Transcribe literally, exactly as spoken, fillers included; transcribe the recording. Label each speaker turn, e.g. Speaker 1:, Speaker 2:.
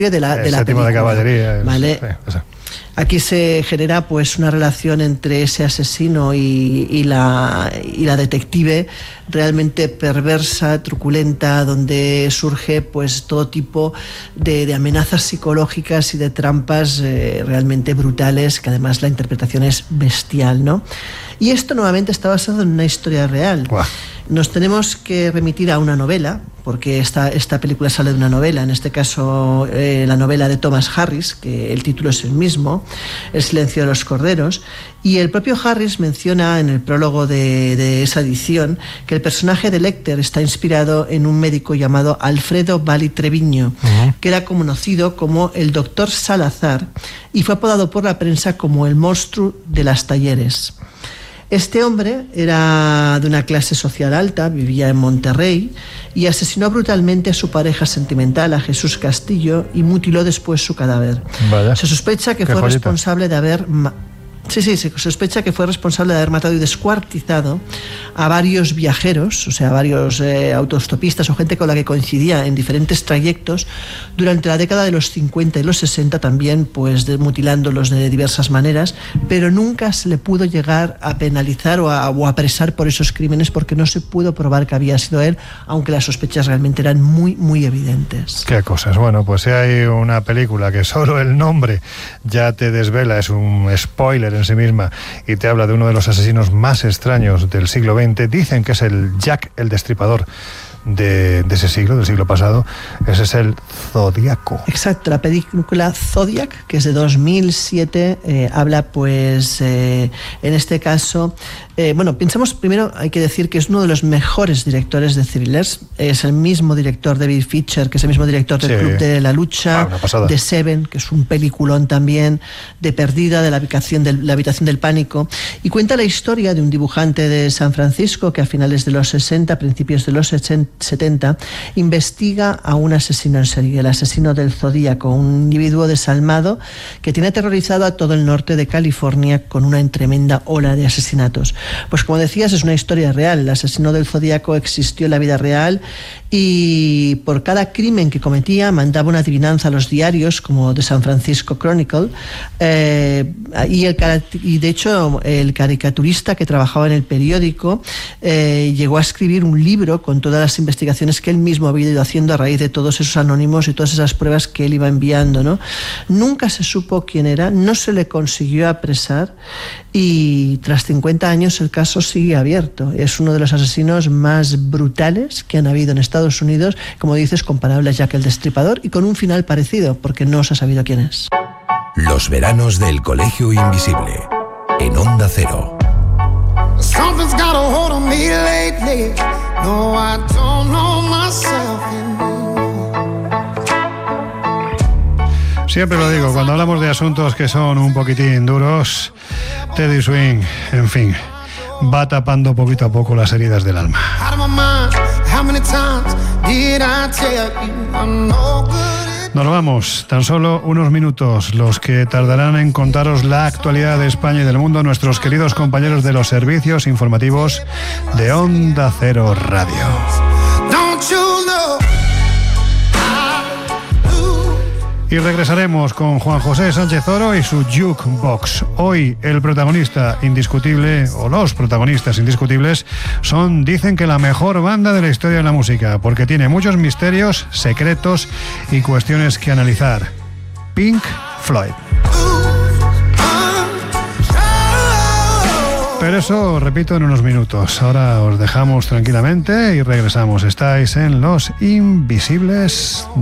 Speaker 1: de la,
Speaker 2: el
Speaker 1: de la
Speaker 2: séptimo de caballería.
Speaker 1: ¿Vale?
Speaker 2: Sí, o sea.
Speaker 1: Aquí se genera pues una relación entre ese asesino y, y, la, y la detective realmente perversa, truculenta, donde surge pues todo tipo de, de amenazas psicológicas y de trampas eh, realmente brutales, que además la interpretación es bestial, ¿no? Y esto nuevamente está basado en una historia real.
Speaker 2: Wow.
Speaker 1: Nos tenemos que remitir a una novela, porque esta, esta película sale de una novela, en este caso eh, la novela de Thomas Harris, que el título es el mismo, El silencio de los corderos, y el propio Harris menciona en el prólogo de, de esa edición que el personaje de Lecter está inspirado en un médico llamado Alfredo Valli Treviño, uh-huh. que era conocido como el doctor Salazar y fue apodado por la prensa como el monstruo de las Talleres. Este hombre era de una clase social alta, vivía en Monterrey y asesinó brutalmente a su pareja sentimental, a Jesús Castillo, y mutiló después su cadáver.
Speaker 2: Vaya.
Speaker 1: Se sospecha que
Speaker 2: Qué
Speaker 1: fue
Speaker 2: joyita.
Speaker 1: responsable de haber... Ma- Sí, sí, se sospecha que fue responsable de haber matado y descuartizado a varios viajeros, o sea, a varios eh, autostopistas o gente con la que coincidía en diferentes trayectos durante la década de los cincuenta y los sesenta, también pues de, mutilándolos de diversas maneras, pero nunca se le pudo llegar a penalizar o a, o a apresar por esos crímenes porque no se pudo probar que había sido él, aunque las sospechas realmente eran muy, muy evidentes.
Speaker 2: Qué cosas. Bueno, pues si hay una película que solo el nombre ya te desvela, es un spoiler en sí misma y te habla de uno de los asesinos más extraños del siglo veinte, dicen que es el Jack el Destripador de, de ese siglo, del siglo pasado. Ese es el Zodíaco.
Speaker 1: Exacto, la película Zodiac, que es de dos mil siete, eh, habla pues eh, en este caso, eh, bueno, pensamos primero, hay que decir que es uno de los mejores directores de thrillers, es el mismo director David Fincher, que es el mismo director del
Speaker 2: Sí.
Speaker 1: Club de la Lucha,
Speaker 2: Ah,
Speaker 1: de Seven, que es un peliculón también, de Perdida, de la habitación del, la habitación del pánico, y cuenta la historia de un dibujante de San Francisco que a finales de los sesenta, principios de los setenta, investiga a un asesino en serie, el asesino del Zodíaco, un individuo desalmado que tiene aterrorizado a todo el norte de California con una tremenda ola de asesinatos. Pues como decías, es una historia real. El asesino del Zodíaco existió en la vida real y por cada crimen que cometía mandaba una adivinanza a los diarios como The San Francisco Chronicle, eh, y, el, y de hecho el caricaturista que trabajaba en el periódico eh, llegó a escribir un libro con todas las investigaciones que él mismo había ido haciendo a raíz de todos esos anónimos y todas esas pruebas que él iba enviando, ¿no? Nunca se supo quién era, no se le consiguió apresar y tras cincuenta años el caso sigue abierto. Es uno de los asesinos más brutales que han habido en Estados Unidos, como dices, comparable a Jack el Destripador y con un final parecido, porque no se ha sabido quién es.
Speaker 3: Los veranos del Colegio Invisible, en Onda Cero.
Speaker 4: Something's got a hold on me lately. No, I don't know myself anymore.
Speaker 2: Siempre lo digo, cuando hablamos de asuntos que son un poquitín duros, Teddy Swing, en fin, va tapando poquito a poco las heridas del alma.
Speaker 4: Out of my mind, how many times did I tell you I'm no good?
Speaker 2: Nos vamos, tan solo unos minutos los que tardarán en contaros la actualidad de España y del mundo nuestros queridos compañeros de los servicios informativos de Onda Cero Radio.
Speaker 4: Don't you know?
Speaker 2: Y regresaremos con Juan José Sánchez Oro y su Jukebox. Hoy el protagonista indiscutible, o los protagonistas indiscutibles, son, dicen que la mejor banda de la historia de la música, porque tiene muchos misterios, secretos y cuestiones que analizar. Pink Floyd. Pero eso, repito, en unos minutos. Ahora os dejamos tranquilamente y regresamos. Estáis en Los Invisibles